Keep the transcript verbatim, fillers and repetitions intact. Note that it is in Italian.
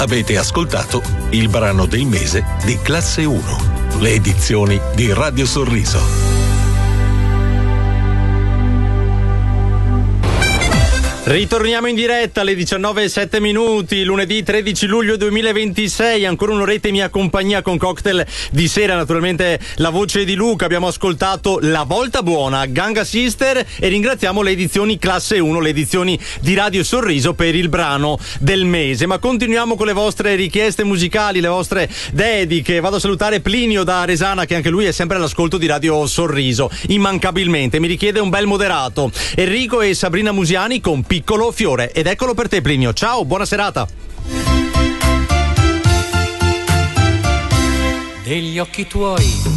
Avete ascoltato il brano del mese di Classe uno, le edizioni di Radio Sorriso. Ritorniamo in diretta alle diciannove e sette minuti, lunedì tredici luglio duemilaventisei, ancora un'oretta in mia compagnia con cocktail di sera, naturalmente la voce di Luca. Abbiamo ascoltato La Volta Buona, Ganga Sister, e ringraziamo le edizioni Classe uno, le edizioni di Radio Sorriso per il brano del mese. Ma continuiamo con le vostre richieste musicali, le vostre dediche. Vado a salutare Plinio da Resana, che anche lui è sempre all'ascolto di Radio Sorriso, immancabilmente, mi richiede un bel moderato. Enrico e Sabrina Musiani con Piccolo Fiore, ed eccolo per te Plinio. Ciao, buona serata. Degli occhi tuoi